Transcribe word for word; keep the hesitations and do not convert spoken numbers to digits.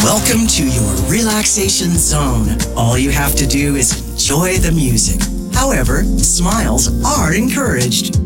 Welcome to your relaxation zone. All you have to do is enjoy the music. However, smiles are encouraged.